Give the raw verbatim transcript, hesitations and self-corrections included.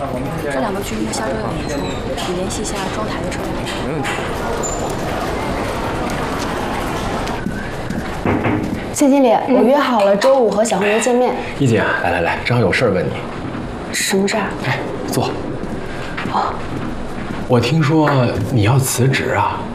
这两个剧目下周有演出，你联系一下中台的车站。 没问题。 谢经理，嗯、我约好了周五和小红牛见面。 一姐，来来来，正好有事问你。 什么事儿？ 哎，坐。 哦。 我听说你要辞职啊？